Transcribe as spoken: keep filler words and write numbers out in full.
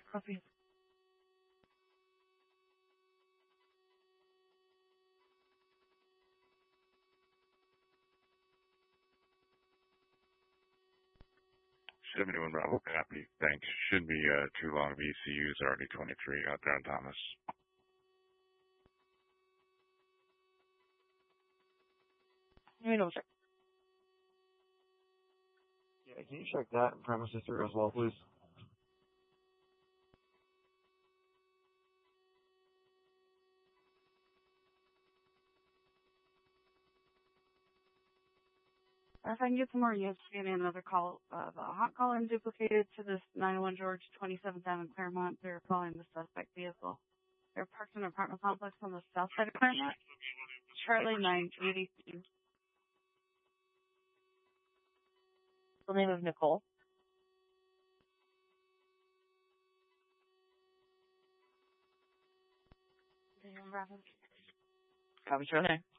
Copy. seventy-one Bravo, copy. Thanks. Shouldn't be uh, too long. V C U's already twenty-three out there on Thomas. Let me know, check. Yeah, can you check that and premises through as well, please? If I can get some more units, give me another call of a hot call and duplicated to this nine oh one George twenty-seventh Avenue Claremont. They're calling the suspect vehicle. They're parked in an apartment complex on the south side of Claremont. Charlie nine eighty-two. The name of Nicole. They have reference. Copy, Charlie.